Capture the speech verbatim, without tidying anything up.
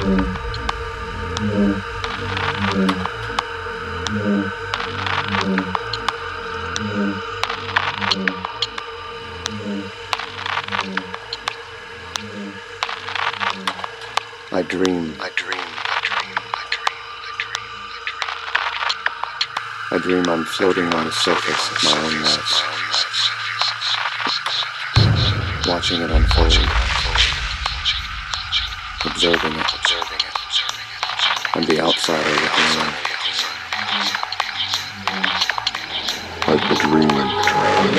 I dream. I dream, I dream, I dream, I dream, I dream. I dream I'm floating on the surface of my own life, watching it unfold, observing it, and the outsider looking in. Like the dream.